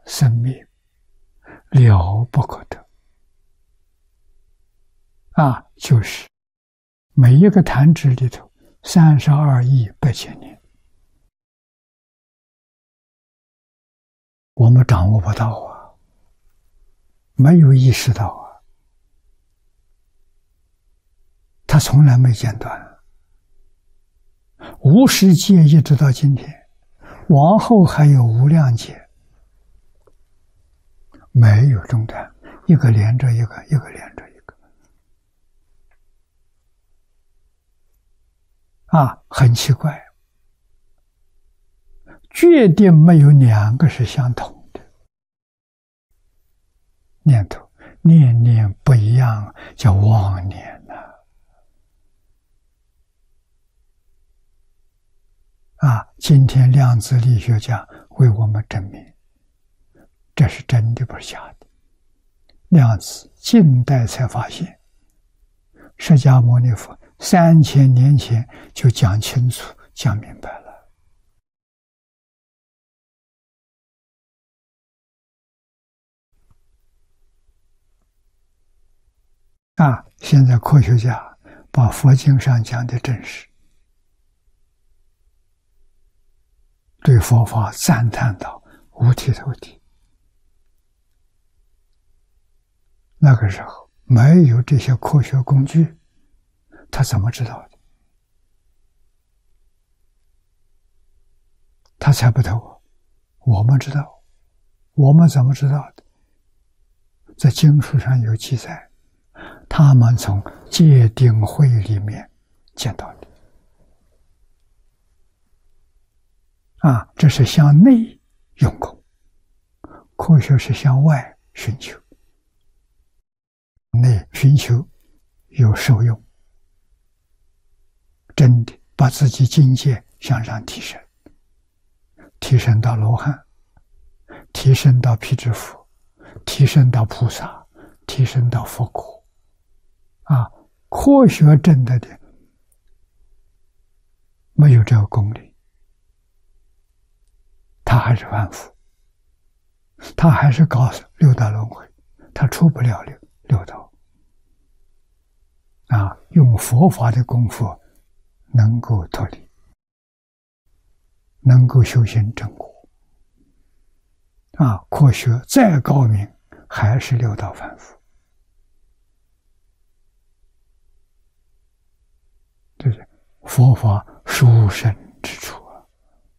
生灭，了不可得。就是每一个弹指里头32亿8千年，我们掌握不到啊，没有意识到啊，它从来没间断，无始劫一直到今天，往后还有无量劫，没有中断，一个连着一个，一个连着一个。很奇怪，决定没有两个是相同的。念头念念不一样，叫妄念今天量子力学家为我们证明，这是真的，不是假的。量子近代才发现，释迦牟尼佛3000年前就讲清楚、讲明白了。现在科学家把佛经上讲的证实，对佛法赞叹到五体投地。那个时候没有这些科学工具，他怎么知道的？他猜不透，我们知道，我们怎么知道的？在经书上有记载，他们从戒定慧里面见到的。这是向内用功，科学是向外寻求。内寻求有受用，真的把自己境界向上提升，提升到罗汉，提升到辟支佛，提升到菩萨，提升到佛果。科学证的没有这个功力，他还是凡夫，他还是搞六道轮回，他出不了六道。用佛法的功夫能够脱离，能够修行正果。科学再高明，还是六道凡夫。这是佛法殊胜之处。